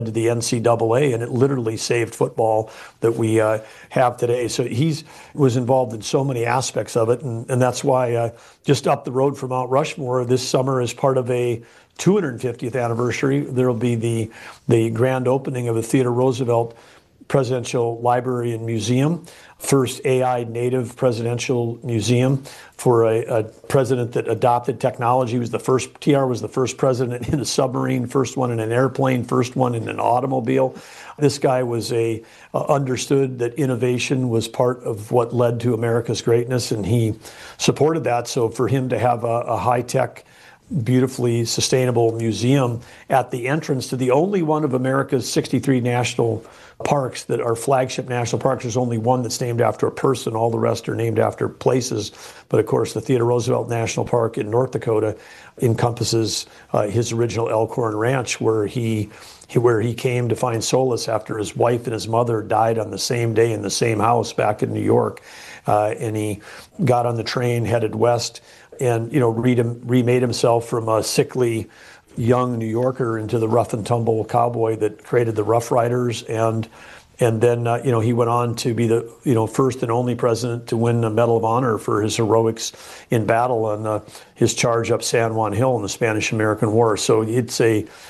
to the NCAA, and it literally saved football that we have today. So he was involved in so many aspects of it, and that's why just up the road from Mount Rushmore this summer, as part of a 250th anniversary, there will be the grand opening of the Theodore Roosevelt Presidential Library and Museum, first AI native presidential museum for a president that adopted technology. TR was the first president in a submarine, first one in an airplane, first one in an automobile. This guy was understood that innovation was part of what led to America's greatness, and he supported that. So for him to have a high-tech, beautifully sustainable museum at the entrance to the only one of America's 63 national parks that are flagship national parks. There's only one that's named after a person. All the rest are named after places. But of course, the Theodore Roosevelt National Park in North Dakota encompasses his original Elkhorn Ranch, where he came to find solace after his wife and his mother died on the same day in the same house back in New York. And he got on the train, headed west, and remade himself from a sickly young New Yorker into the rough and tumble cowboy that created the Rough Riders, and then he went on to be the first and only president to win a Medal of Honor for his heroics in battle on his charge up San Juan Hill in the Spanish-American War. So it's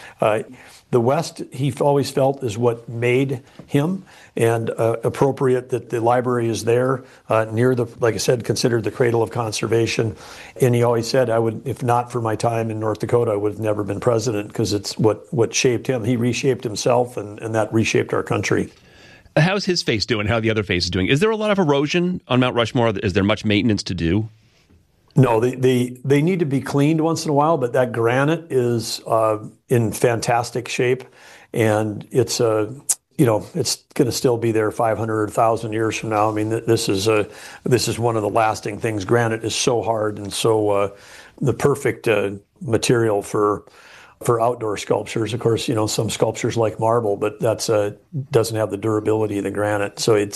the West, he always felt, is what made him, and appropriate that the library is there near like I said, considered the cradle of conservation. And he always said, if not for my time in North Dakota, I would have never been president, because it's what shaped him. He reshaped himself, and that reshaped our country. How's his face doing? How are the other faces doing? Is there a lot of erosion on Mount Rushmore? Is there much maintenance to do? No, they need to be cleaned once in a while, but that granite is in fantastic shape, and it's it's going to still be there 500 or 1,000 years from now. I mean, this is one of the lasting things. Granite is so hard and so the perfect material for outdoor sculptures. Of course, some sculptures like marble, but that's doesn't have the durability of the granite. So it's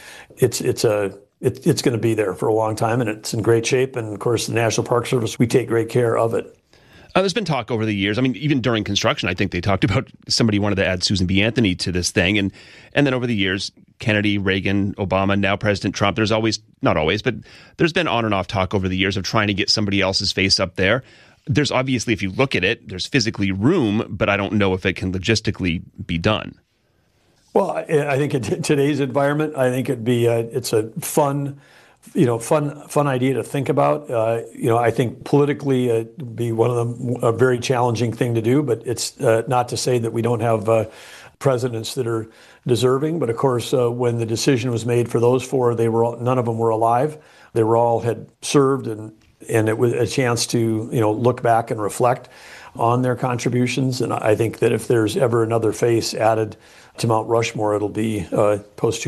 going to be there for a long time, and it's in great shape. And of course, the National Park Service, we take great care of it. There's been talk over the years. I mean, even during construction, I think they talked about somebody wanted to add Susan B. Anthony to this thing. And then over the years, Kennedy, Reagan, Obama, now President Trump, there's always, not always, but there's been on and off talk over the years of trying to get somebody else's face up there. There's obviously, if you look at it, there's physically room, but I don't know if it can logistically be done. Well, I think in today's environment, I think it's a fun idea to think about. I think politically it'd be one of them a very challenging thing to do, but it's not to say that we don't have presidents that are deserving. But of course, when the decision was made for those four, none of them were alive. They had served, and it was a chance to look back and reflect on their contributions. And I think that if there's ever another face added to Mount Rushmore, it'll be post